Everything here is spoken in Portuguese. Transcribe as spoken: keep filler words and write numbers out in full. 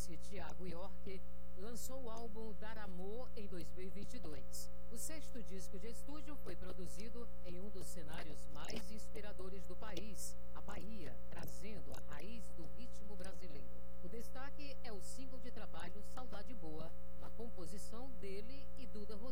cearense Thiago York lançou o álbum Dar Amor em dois mil e vinte e dois. O sexto disco de estúdio foi produzido em um dos cenários mais inspiradores do país, a Bahia, trazendo a raiz do ritmo brasileiro. O destaque é o single de trabalho Saudade Boa, uma composição dele e Duda